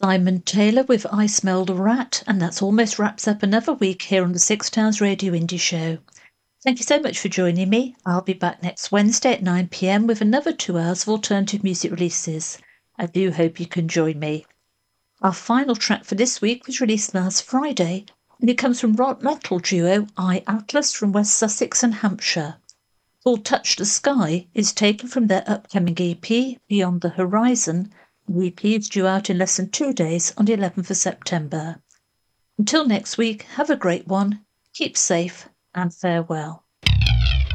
Simon Taylor with I Smelled a Rat, and that's almost wraps up another week here on the Six Towns Radio Indie Show. Thank you so much for joining me. I'll be back next Wednesday at 9 p.m. with another 2 hours of alternative music releases. I do hope you can join me. Our final track for this week was released last Friday, and it comes from rock metal duo I Atlas from West Sussex and Hampshire. Called Touch the Sky is taken from their upcoming EP, Beyond the Horizon. The EP is due out in less than 2 days on the 11th of September. Until next week, have a great one, keep safe, and farewell.